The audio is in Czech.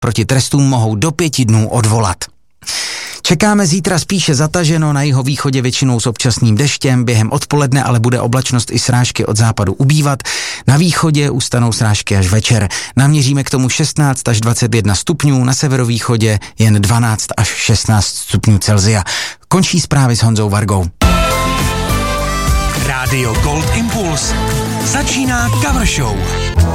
proti trestům mohou do 5 dnů odvolat. Čekáme zítra spíše zataženo, na jihovýchodě většinou s občasným deštěm, během odpoledne ale bude oblačnost i srážky od západu ubývat. Na východě ustanou srážky až večer. Naměříme k tomu 16 až 21 stupňů, na severovýchodě jen 12 až 16 stupňů Celsia. Končí zprávy s Honzou Vargou. Rádio Gold Impuls. Začíná Cover Show.